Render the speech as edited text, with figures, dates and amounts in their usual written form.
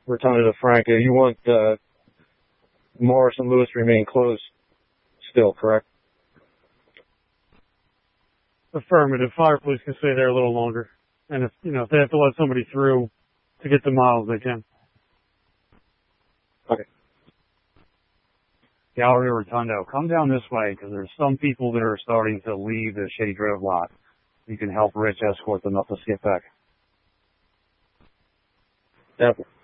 Rotunda to Franca. You want Morris and Lewis to remain closed still, correct? Affirmative. Fire police can stay there a little longer. And if they have to let somebody through to get to Miles, they can. Okay. Gallery Rotundo, come down this way because there's some people that are starting to leave the Shady Grove lot. You can help Rich escort them up the skip back. Definitely.